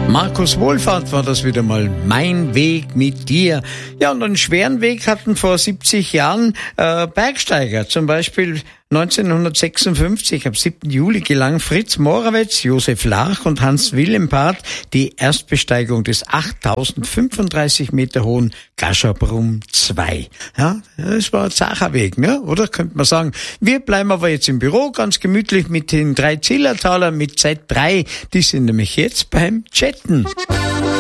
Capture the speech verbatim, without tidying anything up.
Markus Wohlfahrt war das wieder mal, mein Weg mit dir. Ja, und einen schweren Weg hatten vor siebzig Jahren äh, Bergsteiger. Zum Beispiel neunzehnhundertsechsundfünfzig, am siebten Juli, gelang Fritz Morawetz, Josef Lach und Hans Willenpart die Erstbesteigung des achttausendfünfunddreißig Meter hohen Gascherbrumm zwei. Ja, das war ein zacher Weg, ne? Oder könnte man sagen. Wir bleiben aber jetzt im Büro, ganz gemütlich mit den drei Zillertalern mit Z drei. Die sind nämlich jetzt beim Chatten.